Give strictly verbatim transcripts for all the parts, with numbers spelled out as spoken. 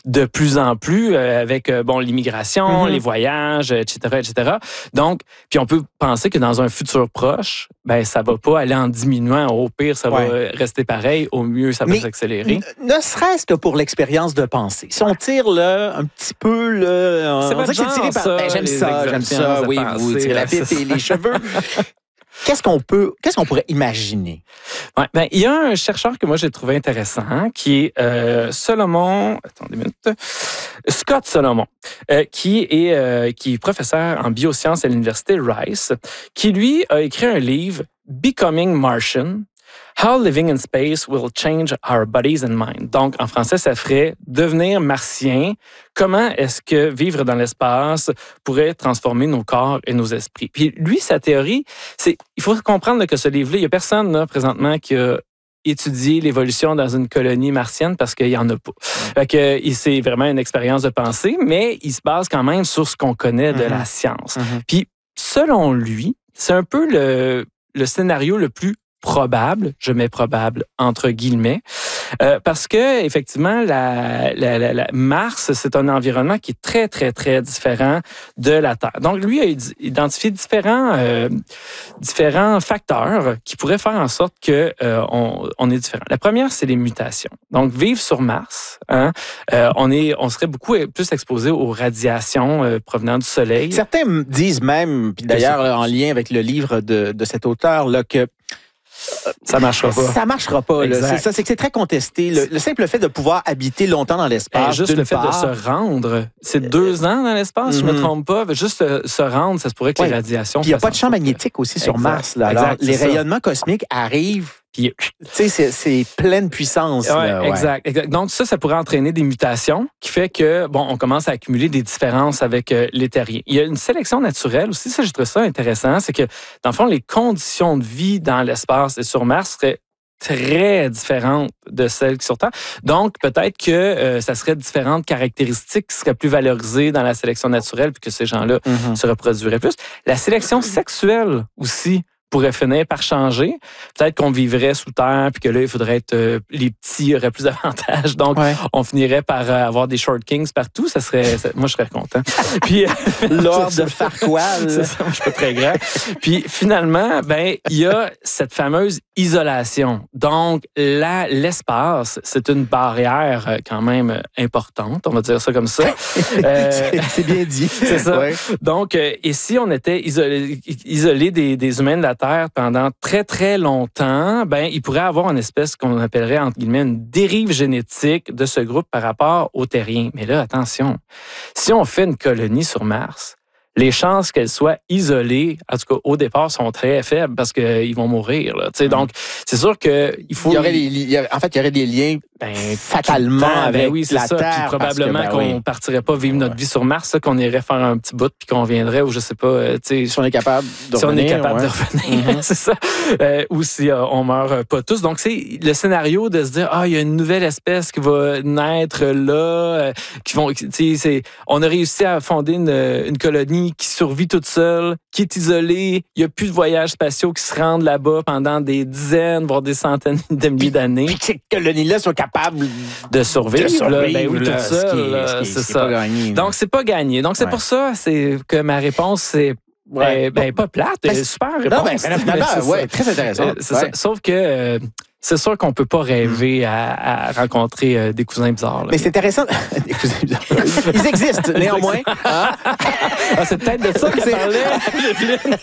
de plus en plus euh, avec euh, bon l'immigration, mm-hmm. les voyages, et cetera, et cetera. Donc, puis on peut penser que dans un futur proche, ben ça va pas aller en diminuant. Au pire, ça ouais. va rester pareil. Au mieux, ça va Mais s'accélérer. Ne serait-ce que pour l'expérience de pensée. Si on tire là, un petit peu, là, c'est on dirait que c'est tiré par... Ben, j'aime ça, j'aime ça. Oui, penser, vous tirez la pipe et les cheveux. Qu'est-ce qu'on peut, qu'est-ce qu'on pourrait imaginer? Ouais, ben, il y a un chercheur que moi j'ai trouvé intéressant, hein, qui est euh, Solomon, attendez une minute, Scott Solomon, euh, qui est euh, qui est professeur en biosciences à l'université Rice, qui lui a écrit un livre Becoming Martian. How living in space will change our bodies and mind. Donc, en français, ça ferait devenir martien. Comment est-ce que vivre dans l'espace pourrait transformer nos corps et nos esprits? Puis lui, sa théorie, c'est, il faut comprendre que ce livre-là, il n'y a personne là, présentement qui a étudié l'évolution dans une colonie martienne parce qu'il n'y en a pas. Fait que c'est vraiment une expérience de pensée, mais il se base quand même sur ce qu'on connaît de mm-hmm. la science. Mm-hmm. Puis, selon lui, c'est un peu le, le scénario le plus probable, je mets probable entre guillemets, euh, parce que effectivement, la, la, la, la Mars, c'est un environnement qui est très, très, très différent de la Terre. Donc, lui a identifié différents, euh, différents facteurs qui pourraient faire en sorte que euh, on, on est différent. La première, c'est les mutations. Donc, vivre sur Mars, hein, euh, on est, on serait beaucoup plus exposé aux radiations euh, provenant du Soleil. Certains disent même, puis d'ailleurs là, en lien avec le livre de, de cet auteur là, que ça marchera pas. Ça marchera pas. Là. C'est ça, c'est que c'est très contesté. Le, le simple fait de pouvoir habiter longtemps dans l'espace, eh, juste le fait part, de se rendre, c'est deux ans dans l'espace, mm-hmm. je me trompe pas. Juste se, se rendre, ça se pourrait que ouais. les radiations. Puis il y a pas de champ magnétique aussi sur exact. Mars. Là. Alors, exact, les ça. rayonnements cosmiques arrivent. Puis, tu sais, c'est, c'est pleine puissance. Ouais, là, ouais. exact, exact. Donc, ça, ça pourrait entraîner des mutations qui fait que, bon, on commence à accumuler des différences avec euh, les terriens. Il y a une sélection naturelle aussi, ça, je trouve ça intéressant, c'est que, dans le fond, les conditions de vie dans l'espace et sur Mars seraient très différentes de celles qui sont sur Terre. Donc, peut-être que euh, ça serait différentes caractéristiques qui seraient plus valorisées dans la sélection naturelle puis que ces gens-là mm-hmm. se reproduiraient plus. La sélection sexuelle aussi pourrait finir par changer. Peut-être qu'on vivrait sous terre, puis que là, il faudrait être... Euh, les petits auraient plus d'avantages. Donc, ouais. on finirait par euh, avoir des short kings partout. Ça serait... Ça, moi, je serais content. Puis, Lord de Farquaad. C'est ça, moi, je suis pas très grand. Puis, finalement, ben, il y a cette fameuse isolation. Donc, là, l'espace, c'est une barrière quand même importante. On va dire ça comme ça. euh, c'est, c'est bien dit. C'est ça. Ouais. Donc, euh, et si on était isolé, isolé des, des humains de la Terre pendant très, très longtemps, ben, il pourrait avoir une espèce qu'on appellerait, entre guillemets, une dérive génétique de ce groupe par rapport aux terriens. Mais là, attention, si on fait une colonie sur Mars, les chances qu'elle soit isolée, en tout cas au départ, sont très faibles parce qu'ils vont mourir. Là, mm. Donc, c'est sûr qu'il faut... Il y aurait des, il y a, en fait, il y aurait des liens ben, fatalement temps, avec ben oui, c'est la ça. Terre. Puis probablement que, ben, qu'on oui. partirait pas vivre notre ouais. vie sur Mars, ça, qu'on irait faire un petit bout puis qu'on viendrait, ou je sais pas... Euh, si on est capable de si revenir. Si on est capable ouais. de revenir, mm-hmm. c'est ça. Euh, ou si euh, on meurt pas tous. Donc, c'est le scénario de se dire, ah, il y a une nouvelle espèce qui va naître là, euh, qui vont... C'est, on a réussi à fonder une, une colonie qui survit toute seule, qui est isolée. Il n'y a plus de voyages spatiaux qui se rendent là-bas pendant des dizaines, voire des centaines de milliers d'années. Puis que ces colonies-là sont capables de survivre. De survivre là, ben oui, là, tout ça. Ce qui est, là, ce qui est, c'est ce qui ça. Est pas gagné, Donc, c'est pas gagné. Donc, c'est ouais. pour ça c'est que ma réponse, c'est ouais. ben, ben, pas plate. Ben, super réponse. Non, ben, finalement, ouais, très intéressant. C'est ouais. ça. Sauf que... Euh, c'est sûr qu'on ne peut pas rêver à, à rencontrer euh, des cousins bizarres. Là. Mais c'est intéressant. Des cousins bizarres. Ils existent, néanmoins. Hein? Ah, c'est peut-être de ça que c'est parlait.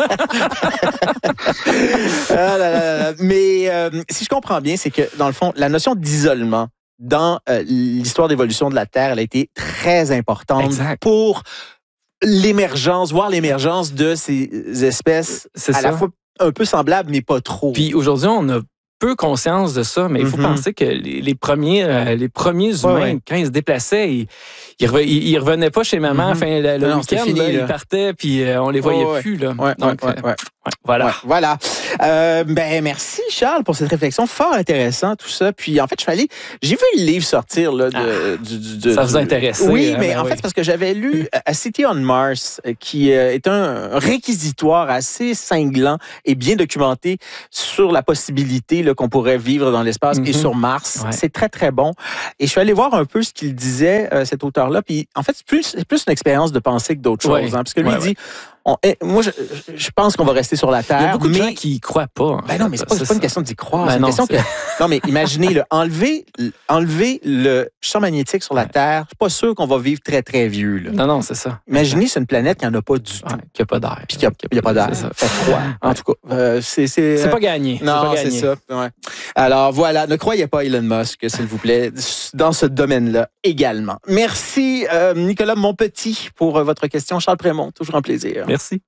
ah là là là. Mais euh, si je comprends bien, c'est que, dans le fond, la notion d'isolement dans euh, l'histoire d'évolution de la Terre, elle a été très importante exact. Pour l'émergence, voir l'émergence de ces espèces c'est à ça. La fois un peu semblables, mais pas trop. Puis aujourd'hui, on a peu conscience de ça, mais il faut mm-hmm. penser que les, les premiers, euh, les premiers humains, ouais, ouais. quand ils se déplaçaient, ils, ils, revenaient, ils revenaient pas chez maman, mm-hmm. enfin, le, le non, week-end, fini, là, ils partaient, puis euh, on les voyait oh, ouais. plus. Là. Ouais, Donc, ouais, ouais, euh, ouais. Ouais, voilà. Ouais, voilà. Euh, ben merci Charles pour cette réflexion fort intéressant tout ça. Puis en fait je suis allé, j'ai vu le livre sortir là de, ah, du, du, de ça vous intéresse. Oui, hein, mais ben en oui. fait c'est parce que j'avais lu A City on Mars qui est un réquisitoire assez cinglant et bien documenté sur la possibilité là, là, qu'on pourrait vivre dans l'espace mm-hmm. et sur Mars. Ouais. C'est très, très bon. Et je suis allé voir un peu ce qu'il disait, euh, cet auteur-là. Puis, en fait, c'est plus, c'est plus une expérience de pensée que d'autres ouais. choses. Hein, parce que lui, ouais, il dit... On, moi, je, je pense qu'on va rester sur la Terre. Il y a beaucoup mais... de gens qui y croient pas. Ben non, mais c'est pas, c'est pas une question d'y croire. Ben c'est une non, question c'est... que. Non, mais imaginez, là, enlever, enlever le champ magnétique sur la ouais. Terre, je suis pas sûr qu'on va vivre très, très vieux. Là. Non, non, c'est ça. Imaginez, c'est une planète qui n'en a pas du tout. Ouais, qui n'a pas d'air. Puis qui n'a pas d'air. C'est ça. Fait froid. En ouais. tout cas, euh, c'est. C'est, c'est pas gagné. Non, c'est, pas gagné. c'est ça. Ouais. Alors, voilà. Ne croyez pas Elon Musk, s'il vous plaît, dans ce domaine-là également. Merci, euh, Nicolas Monpetit, pour euh, votre question. Charles Prémont, toujours un plaisir. Merci.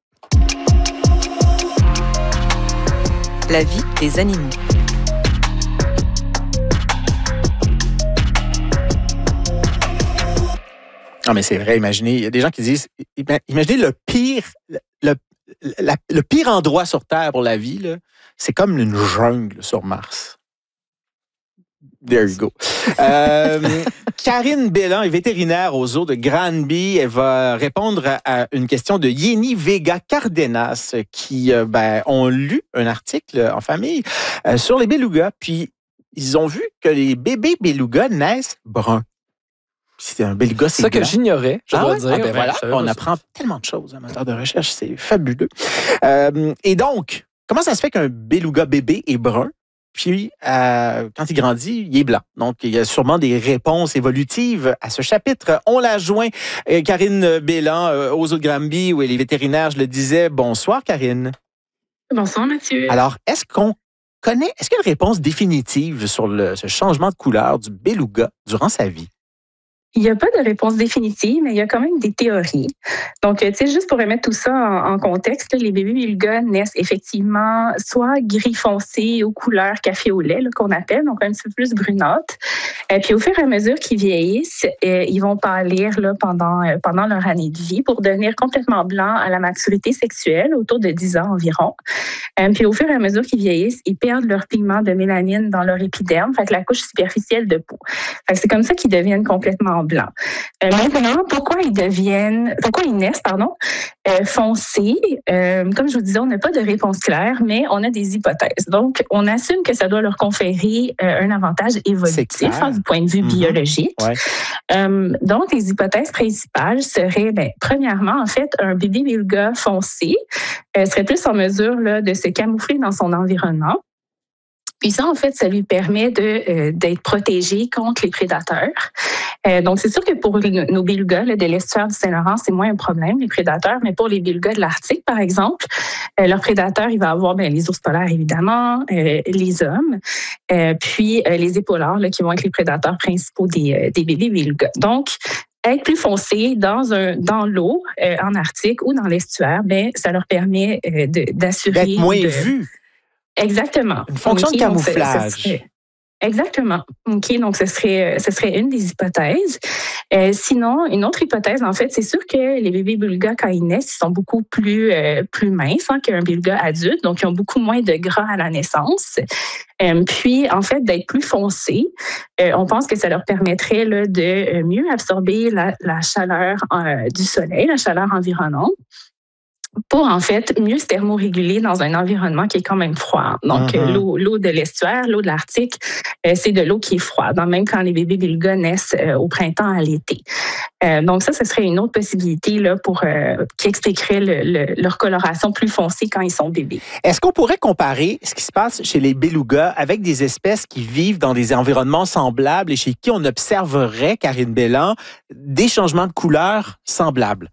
La vie des animaux. Non, mais c'est vrai, imaginez, il y a des gens qui disent, imaginez le pire, le, la, le pire endroit sur Terre pour la vie, là, c'est comme une jungle sur Mars. There you go. Euh, Karine Bélan est vétérinaire au zoo de Granby. Elle va répondre à une question de Yeni Vega Cardenas qui euh, ben, ont lu un article en famille euh, sur les belugas. Puis, ils ont vu que les bébés belugas naissent bruns. C'est un beluga, c'est ça blanc. Que j'ignorais, je ah dois ouais? dire. Ah ben voilà, on apprend tellement de choses en matière de recherche. C'est fabuleux. Euh, et donc, comment ça se fait qu'un beluga bébé est brun? Puis, euh, quand il grandit, il est blanc. Donc, il y a sûrement des réponses évolutives à ce chapitre. On l'a joint, euh, Karine Bélan, euh, aux zoo de Granby, où elle est vétérinaire, je le disais. Bonsoir, Karine. Bonsoir, Mathieu. Alors, est-ce qu'on connaît, est-ce qu'il y a une réponse définitive sur le, ce changement de couleur du beluga durant sa vie? Il n'y a pas de réponse définitive, mais il y a quand même des théories. Donc, tu sais, juste pour remettre tout ça en, en contexte, les bébés belugas naissent effectivement soit gris foncé ou couleur café au lait, là, qu'on appelle, donc un petit peu plus brunâtre. Et puis, au fur et à mesure qu'ils vieillissent, euh, ils vont pâlir là, pendant, euh, pendant leur année de vie pour devenir complètement blancs à la maturité sexuelle, autour de dix ans environ. Euh, puis, au fur et à mesure qu'ils vieillissent, ils perdent leur pigment de mélanine dans leur épiderme, fait que la couche superficielle de peau. Fait que c'est comme ça qu'ils deviennent complètement blanc. Euh, maintenant, pourquoi ils deviennent, pourquoi ils naissent, pardon, euh, foncés? Euh, comme je vous disais, on n'a pas de réponse claire, mais on a des hypothèses. Donc, on assume que ça doit leur conférer euh, un avantage évolutif hein, du point de vue mm-hmm. biologique. Ouais. Euh, donc, les hypothèses principales seraient, ben, premièrement, en fait, un bébé beluga foncé euh, serait plus en mesure là, de se camoufler dans son environnement. Puis ça, en fait, ça lui permet de, euh, d'être protégé contre les prédateurs. Euh, donc, c'est sûr que pour nos belugas là, de l'estuaire du Saint-Laurent, c'est moins un problème, les prédateurs. Mais pour les belugas de l'Arctique, par exemple, euh, leur prédateur, il va avoir ben, les ours polaires, évidemment, euh, les hommes, euh, puis euh, les épaulards, là, qui vont être les prédateurs principaux des, euh, des bébés belugas. Donc, être plus foncé dans un dans l'eau euh, en Arctique ou dans l'estuaire, ben ça leur permet euh, de, d'assurer... D'être moins de, vu. Exactement. Une fonction okay, de camouflage. Donc, ce, ce serait, exactement. OK, donc ce serait, ce serait une des hypothèses. Euh, sinon, une autre hypothèse, en fait, c'est sûr que les bébés belugas, quand ils naissent, ils sont beaucoup plus, euh, plus minces hein, qu'un beluga adulte, donc ils ont beaucoup moins de gras à la naissance. Euh, puis, en fait, d'être plus foncés, euh, on pense que ça leur permettrait là, de mieux absorber la, la chaleur euh, du soleil, la chaleur environnante, pour, en fait, mieux se thermoréguler dans un environnement qui est quand même froid. Donc, uh-huh. l'eau, l'eau de l'estuaire, l'eau de l'Arctique, euh, c'est de l'eau qui est froide, même quand les bébés belugas naissent euh, au printemps à l'été. Euh, donc, ça, ce serait une autre possibilité là, pour, euh, qui expliquerait le, le, leur coloration plus foncée quand ils sont bébés. Est-ce qu'on pourrait comparer ce qui se passe chez les belugas avec des espèces qui vivent dans des environnements semblables et chez qui on observerait, Karine Bélan, des changements de couleur semblables?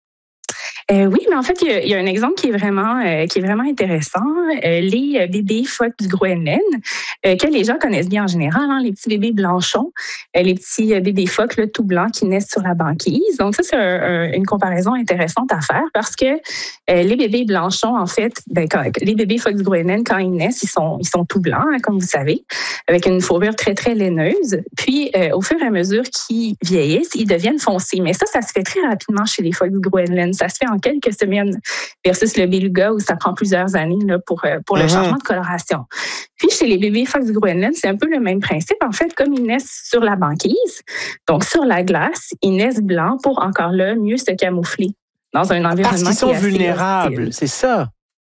Euh, oui, mais en fait, il y a, il y a un exemple qui est vraiment, euh, qui est vraiment intéressant. Euh, les euh, bébés phoques du Groenland, euh, que les gens connaissent bien en général, hein, les petits bébés blanchons, euh, les petits euh, bébés phoques là, tout blancs qui naissent sur la banquise. Donc ça, c'est un, un, une comparaison intéressante à faire parce que euh, les bébés blanchons, en fait, ben, quand, les bébés phoques du Groenland, quand ils naissent, ils sont, ils sont tout blancs, hein, comme vous savez, avec une fourrure très, très laineuse. Puis, euh, au fur et à mesure qu'ils vieillissent, ils deviennent foncés. Mais ça, ça se fait très rapidement chez les phoques du Groenland. Ça se fait en quelques semaines versus le beluga où ça prend plusieurs années là, pour, pour le uh-huh. changement de coloration. Puis, chez les bébés phoques du Groenland, c'est un peu le même principe. En fait, comme ils naissent sur la banquise, donc sur la glace, ils naissent blancs pour encore là mieux se camoufler dans un environnement Parce qu'ils sont qui est vulnérables, c'est ça.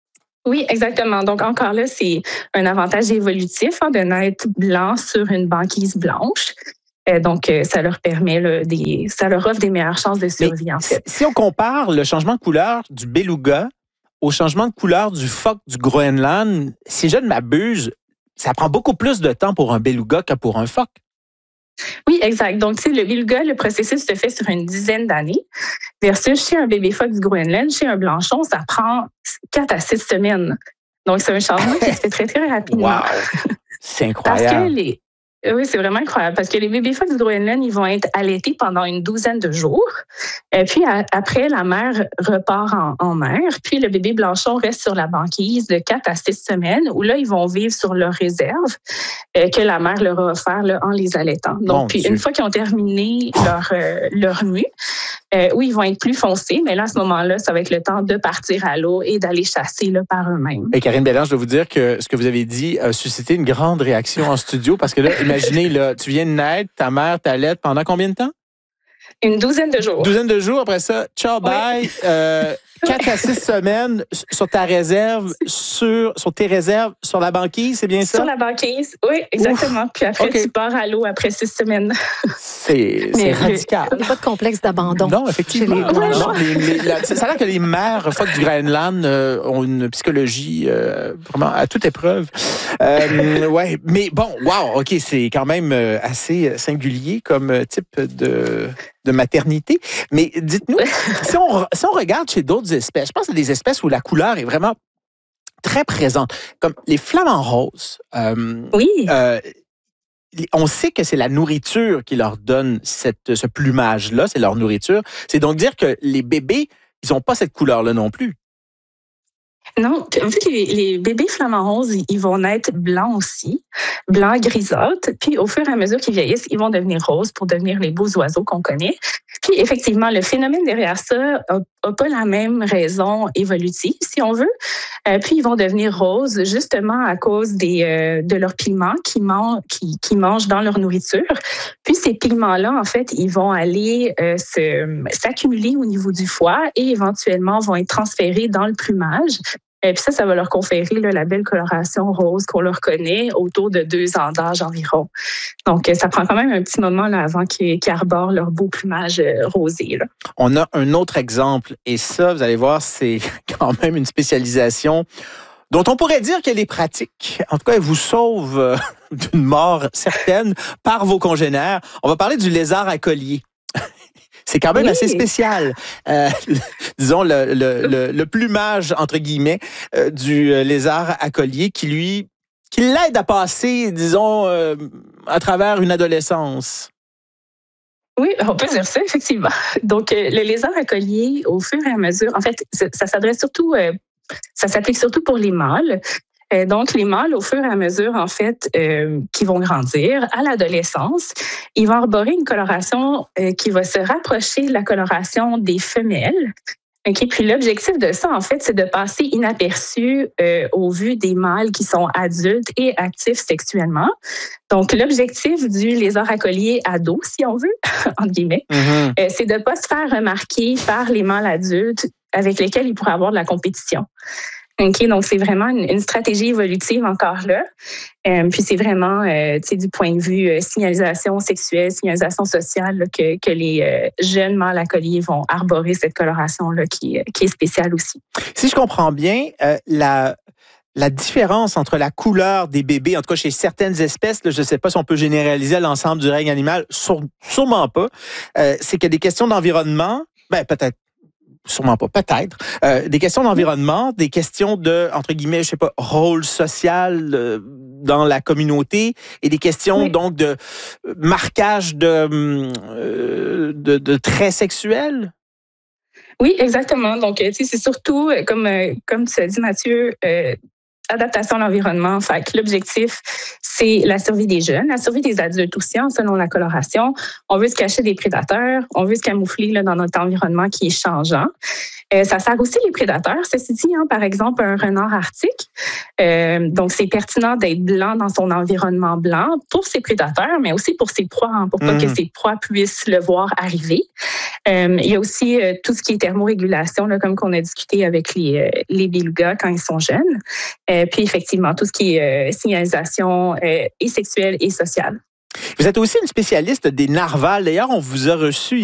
Oui, exactement. Donc, encore là, c'est un avantage évolutif hein, de naître blanc sur une banquise blanche. Euh, donc, euh, ça leur permet, là, des, ça leur offre des meilleures chances de survie, Mais en fait. Si on compare le changement de couleur du beluga au changement de couleur du phoque du Groenland, si je ne m'abuse, ça prend beaucoup plus de temps pour un beluga que pour un phoque. Oui, exact. Donc, tu sais, le beluga, le processus se fait sur une dizaine d'années. Versus chez un bébé phoque du Groenland, chez un blanchon, ça prend quatre à six semaines. Donc, c'est un changement qui se fait très, très rapidement. Wow! C'est incroyable. Parce que les, Oui, c'est vraiment incroyable parce que les bébés phoques du Groenland, ils vont être allaités pendant une douzaine de jours. Et puis à, après, la mère repart en, en mer. Puis le bébé blanchon reste sur la banquise de quatre à six semaines où là, ils vont vivre sur leur réserve euh, que la mère leur a offert là, en les allaitant. Donc, Mon puis Dieu. une fois qu'ils ont terminé leur, euh, leur mue, euh, oui, ils vont être plus foncés, mais là, à ce moment-là, ça va être le temps de partir à l'eau et d'aller chasser là, par eux-mêmes. Et Karine Bélan, je dois vous dire que ce que vous avez dit a suscité une grande réaction en studio parce que là, imaginez, là, tu viens de naître, ta mère t'allaite pendant combien de temps? Une douzaine de jours. Une douzaine de jours. Après ça, ciao, bye. Oui. Euh, quatre à six semaines sur ta réserve, sur, sur tes réserves, sur la banquise, c'est bien ça? Sur la banquise, oui, exactement. Ouf. Puis après, okay. tu pars à l'eau après six semaines. C'est, c'est radical. Il n'y a pas de complexe d'abandon. Non, effectivement. Les non, non, les, les, la, ça a l'air que les mères phoques du Groenland euh, ont une psychologie euh, vraiment à toute épreuve. Euh, ouais, mais bon, wow, OK, c'est quand même assez singulier comme type de... de maternité. Mais dites-nous, si on, si on regarde chez d'autres espèces, je pense à des espèces où la couleur est vraiment très présente, comme les flamants roses. Euh, oui. Euh, on sait que c'est la nourriture qui leur donne cette, ce plumage-là, c'est leur nourriture. C'est donc dire que les bébés, ils n'ont pas cette couleur-là non plus. Non, vu que les, les bébés flamants roses, ils vont naître blancs aussi, blancs grisâtres. Puis au fur et à mesure qu'ils vieillissent, ils vont devenir roses pour devenir les beaux oiseaux qu'on connaît. Puis effectivement, le phénomène derrière ça n'a pas la même raison évolutive, si on veut. Euh, puis ils vont devenir roses justement à cause des, euh, de leurs pigments qu'ils mangent, qui, qui mangent dans leur nourriture. Puis ces pigments-là, en fait, ils vont aller euh, se, s'accumuler au niveau du foie et éventuellement vont être transférés dans le plumage. Et puis ça, ça va leur conférer là, la belle coloration rose qu'on leur connaît autour de deux ans d'âge environ. Donc, ça prend quand même un petit moment là, avant qu'ils, qu'ils arborent leur beau plumage rosé. Là. On a un autre exemple, et ça, vous allez voir, c'est quand même une spécialisation dont on pourrait dire qu'elle est pratique. En tout cas, elle vous sauve d'une mort certaine par vos congénères. On va parler du lézard à collier. C'est quand même oui. assez spécial. Euh, disons, le, le, le, le plumage, entre guillemets, euh, du lézard à collier qui, lui, qui l'aide à passer, disons, euh, à travers une adolescence. Oui, on peut dire ça, effectivement. Donc, euh, le lézard à collier, au fur et à mesure, en fait, ça, ça s'adresse surtout, euh, ça s'applique surtout pour les mâles. Donc, les mâles, au fur et à mesure, en fait, euh, qui vont grandir à l'adolescence, ils vont arborer une coloration euh, qui va se rapprocher de la coloration des femelles. Okay? Puis l'objectif de ça, en fait, c'est de passer inaperçu euh, au vu des mâles qui sont adultes et actifs sexuellement. Donc, l'objectif du lézard à collier ado, si on veut, entre guillemets, mm-hmm. euh, c'est de ne pas se faire remarquer par les mâles adultes avec lesquels il pourrait avoir de la compétition. OK, donc c'est vraiment une, une stratégie évolutive encore là. Euh, puis c'est vraiment, euh, tu sais, du point de vue euh, signalisation sexuelle, signalisation sociale, là, que, que les euh, jeunes mâles à collier vont arborer cette coloration-là qui, qui est spéciale aussi. Si je comprends bien, euh, la... La différence entre la couleur des bébés, en tout cas chez certaines espèces, là, je ne sais pas si on peut généraliser à l'ensemble du règne animal, sur, sûrement pas, euh, c'est que des questions d'environnement, ben peut-être, sûrement pas, peut-être, euh, des questions d'environnement, des questions de, entre guillemets, je sais pas, rôle social euh, dans la communauté et des questions oui. donc de marquage de, euh, de, de traits sexuels. Oui, exactement. Donc, tu sais, c'est surtout, comme, comme tu as dit, Mathieu, euh, adaptation à l'environnement. Fait que l'objectif, c'est la survie des jeunes, la survie des adultes aussi, hein, selon la coloration. On veut se cacher des prédateurs, on veut se camoufler là, dans notre environnement qui est changeant. Euh, ça sert aussi les prédateurs. Ceci dit, hein, par exemple, un renard arctique. Euh, donc, c'est pertinent d'être blanc dans son environnement blanc pour ses prédateurs, mais aussi pour ses proies, hein, pour mmh. pas que ses proies puissent le voir arriver. Euh, il y a aussi euh, tout ce qui est thermorégulation, là, comme qu'on a discuté avec les, euh, les belugas quand ils sont jeunes. Euh, puis effectivement, tout ce qui est euh, signalisation euh, et sexuelle et sociale. Vous êtes aussi une spécialiste des narvals. D'ailleurs, on vous a reçu